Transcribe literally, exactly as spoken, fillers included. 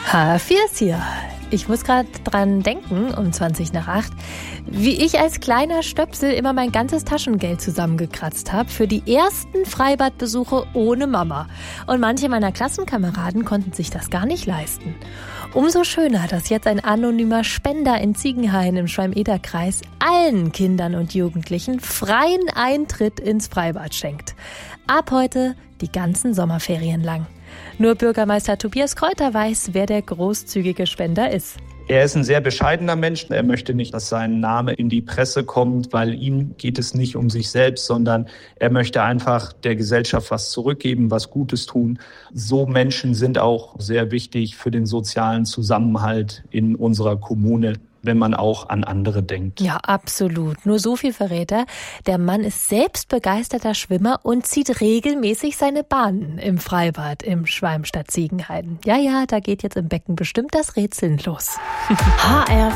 H vier ist hier. Ich muss gerade dran denken, um zwanzig nach acht, wie ich als kleiner Stöpsel immer mein ganzes Taschengeld zusammengekratzt habe für die ersten Freibadbesuche ohne Mama. Und manche meiner Klassenkameraden konnten sich das gar nicht leisten. Umso schöner, dass jetzt ein anonymer Spender in Ziegenhain im Schwalm-Eder-Kreis allen Kindern und Jugendlichen freien Eintritt ins Freibad schenkt. Ab heute die ganzen Sommerferien lang. Nur Bürgermeister Tobias Kräuter weiß, wer der großzügige Spender ist. Er ist ein sehr bescheidener Mensch. Er möchte nicht, dass sein Name in die Presse kommt, weil ihm geht es nicht um sich selbst, sondern er möchte einfach der Gesellschaft was zurückgeben, was Gutes tun. So Menschen sind auch sehr wichtig für den sozialen Zusammenhalt in unserer Kommune, wenn man auch an andere denkt. Ja, absolut. Nur so viel verrät er. Der Mann ist selbst begeisterter Schwimmer und zieht regelmäßig seine Bahnen im Freibad im Schwalm-Stadt Ziegenhain. Ja, ja, da geht jetzt im Becken bestimmt das Rätseln los. H R